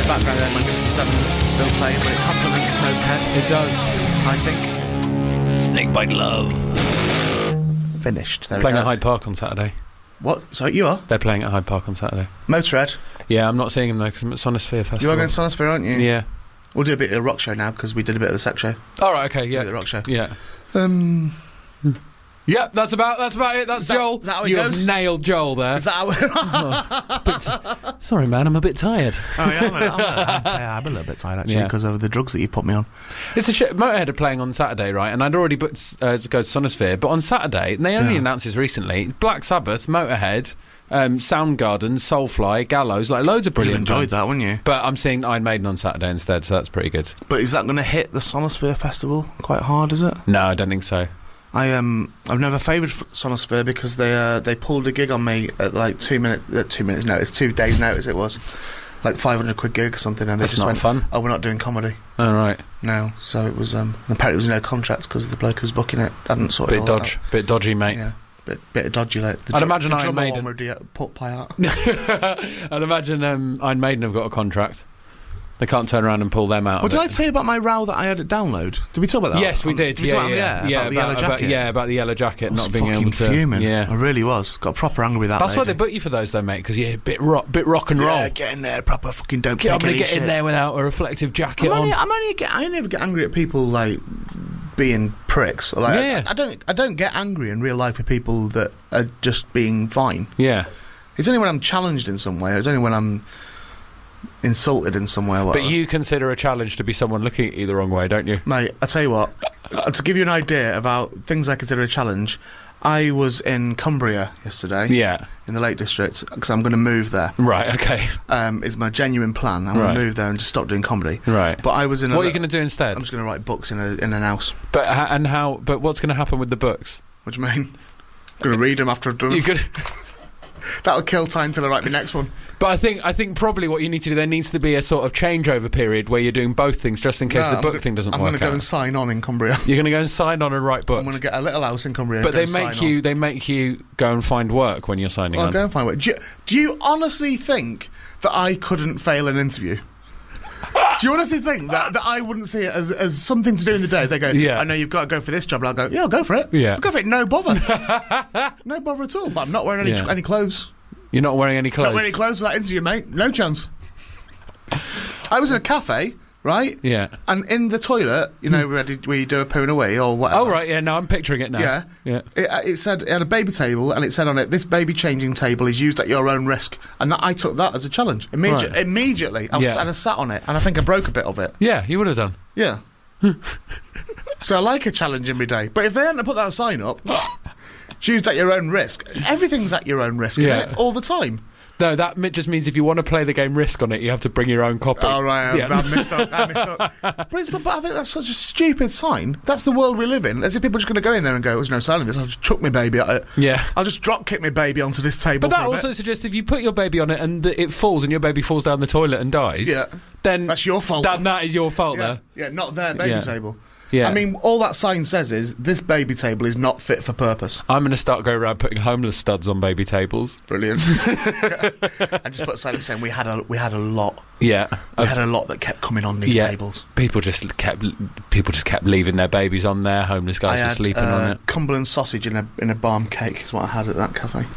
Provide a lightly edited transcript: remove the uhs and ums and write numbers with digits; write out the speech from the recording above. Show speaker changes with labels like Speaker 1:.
Speaker 1: background there, Magnificent Seven still playing, but it complements Motorhead.
Speaker 2: It does.
Speaker 1: I think. Snakebite Love. Finished. There
Speaker 2: Playing
Speaker 1: it
Speaker 2: at
Speaker 1: is.
Speaker 2: Hyde Park on Saturday.
Speaker 1: What? So you are?
Speaker 2: They're playing at Hyde Park on Saturday.
Speaker 1: Motorhead?
Speaker 2: Yeah, I'm not seeing them though because I'm at Sonosphere Festival.
Speaker 1: You are going to Sonosphere, aren't you?
Speaker 2: Yeah.
Speaker 1: We'll do a bit of a rock show now because we did a bit of the sex show.
Speaker 2: All right. Okay. Yeah.
Speaker 1: The rock show.
Speaker 2: Yeah.
Speaker 1: Yep,
Speaker 2: that's about it. That's Joel.
Speaker 1: Is that how it
Speaker 2: you
Speaker 1: goes?
Speaker 2: have nailed Joel there.
Speaker 1: Is that how
Speaker 2: Sorry, man, I'm a bit tired.
Speaker 1: Oh, yeah, I'm a little bit tired actually because of the drugs that you put me on.
Speaker 2: It's a shit. Motorhead are playing on Saturday, right? And I'd already booked to go to Sonosphere, but on Saturday, and they only announced this recently, Black Sabbath, Motorhead, Soundgarden, Soulfly, Gallows, like loads of brilliant
Speaker 1: You've enjoyed
Speaker 2: bands.
Speaker 1: that, wouldn't you?
Speaker 2: But I'm seeing Iron Maiden on Saturday instead, so that's pretty good.
Speaker 1: But is that going to hit the Sonosphere Festival quite hard, is it?
Speaker 2: No, I don't think so.
Speaker 1: I've never favoured Sonosphere because they pulled a gig on me at like 2 minutes notice, 2 days notice it was, like 500 quid gig or something, and they
Speaker 2: That's
Speaker 1: just
Speaker 2: not
Speaker 1: went,
Speaker 2: fun.
Speaker 1: "Oh, we're not doing comedy."
Speaker 2: All right.
Speaker 1: No, so it was. Apparently, it was no contracts because the bloke who was booking it hadn't sorted all that out.
Speaker 2: Bit dodgy, mate.
Speaker 1: Yeah, bit of dodgy. Like
Speaker 2: I'd imagine
Speaker 1: the
Speaker 2: Iron
Speaker 1: drummer
Speaker 2: Maiden.
Speaker 1: one with the put pie out.
Speaker 2: I'd imagine Iron Maiden have got a contract. They can't turn around and pull them out.
Speaker 1: Well, did I tell you about my row that I had at Download? Did we talk about that?
Speaker 2: Yes, we did.
Speaker 1: Did we talk about about the yellow jacket?
Speaker 2: About the yellow jacket not being
Speaker 1: fucking
Speaker 2: able to.
Speaker 1: fuming.
Speaker 2: Yeah,
Speaker 1: I really was. Got proper angry with that.
Speaker 2: That's why
Speaker 1: lady.
Speaker 2: they book you for those, though, mate. Because you're a bit rock and roll.
Speaker 1: Yeah, get in there, proper fucking don't
Speaker 2: I'm
Speaker 1: take
Speaker 2: gonna
Speaker 1: any
Speaker 2: get
Speaker 1: shit.
Speaker 2: in there without a reflective jacket on.
Speaker 1: I never get angry at people like being pricks. Like,
Speaker 2: Yeah.
Speaker 1: I don't get angry in real life with people that are just being fine.
Speaker 2: Yeah,
Speaker 1: It's only when I'm challenged in some way. It's only when I'm insulted in some way. Or
Speaker 2: but
Speaker 1: whatever.
Speaker 2: you consider a challenge to be someone looking at you the wrong way, don't you?
Speaker 1: Mate, I tell you what. To give you an idea about things I consider a challenge, I was in Cumbria yesterday.
Speaker 2: Yeah.
Speaker 1: In the Lake District because I'm going to move there.
Speaker 2: Right. Okay.
Speaker 1: Is my genuine plan. I'm going to move there and just stop doing comedy.
Speaker 2: Right.
Speaker 1: But I was in.
Speaker 2: What are you going to do instead?
Speaker 1: I'm just going to write books in an house.
Speaker 2: But how? But what's going to happen with the books?
Speaker 1: What do you mean? I'm going to read them after I've done them.
Speaker 2: You could.
Speaker 1: That'll kill time till I write my next one.
Speaker 2: But I think probably what you need to do, there needs to be a sort of changeover period where you're doing both things just in case the book thing doesn't work out.
Speaker 1: I'm going to go and sign on in Cumbria.
Speaker 2: You're going to go and sign on and write books.
Speaker 1: I'm going to get a little house in Cumbria.
Speaker 2: But they make you go and find work when you're signing on.
Speaker 1: I'll go and find work. Do you honestly think that I couldn't fail an interview? Do you honestly think that I wouldn't see it as something to do in the day? They go,
Speaker 2: Yeah.
Speaker 1: I know you've got to go for this job. And I'll go, yeah, I'll go for it.
Speaker 2: Yeah.
Speaker 1: I'll go for it, no bother. No bother at all. But I'm not wearing any clothes.
Speaker 2: You're not wearing any clothes?
Speaker 1: Not wearing any clothes for that interview, mate. No chance. I was in a cafe, right?
Speaker 2: Yeah.
Speaker 1: And in the toilet, you know, where you do a poo and a wee or whatever.
Speaker 2: Oh, right, yeah, no, I'm picturing it now.
Speaker 1: Yeah.
Speaker 2: Yeah.
Speaker 1: It said, it had a baby table, and it said on it, this baby changing table is used at your own risk. And I took that as a challenge. Immediately. I sat on it, and I think I broke a bit of it.
Speaker 2: Yeah, you would have done.
Speaker 1: Yeah. So I like a challenge every day. But if they hadn't put that sign up, it's used at your own risk. Everything's at your own risk,
Speaker 2: Yeah.
Speaker 1: innit? All the time.
Speaker 2: No, that just means if you want to play the game Risk on it, you have to bring your own copy.
Speaker 1: Oh, right,
Speaker 2: Yeah.
Speaker 1: I missed up. But I think that's such a stupid sign. That's the world we live in. As if people are just going to go in there and go, there's no sign of this, I'll just chuck my baby at it.
Speaker 2: Yeah.
Speaker 1: I'll just drop kick my baby onto this table
Speaker 2: But that
Speaker 1: for a
Speaker 2: also
Speaker 1: bit.
Speaker 2: suggests if you put your baby on it and it falls and your baby falls down the toilet and dies, then
Speaker 1: that's your fault.
Speaker 2: That is your fault
Speaker 1: Yeah,
Speaker 2: there.
Speaker 1: yeah, not their baby
Speaker 2: Yeah.
Speaker 1: table.
Speaker 2: Yeah.
Speaker 1: I mean, all that sign says is, this baby table is not fit for purpose.
Speaker 2: I'm going to start going around putting homeless studs on baby tables.
Speaker 1: Brilliant. I just put a sign up saying we had a lot.
Speaker 2: Yeah.
Speaker 1: We had a lot that kept coming on these tables.
Speaker 2: People just kept leaving their babies on there. Homeless guys were sleeping on it.
Speaker 1: Cumberland sausage in a barm cake is what I had at that cafe.